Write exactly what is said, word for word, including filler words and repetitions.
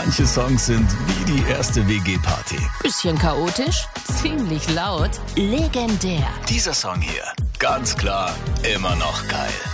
Manche Songs sind wie die erste W G-Party. Bisschen chaotisch, ziemlich laut, legendär. Dieser Song hier, ganz klar, immer noch geil.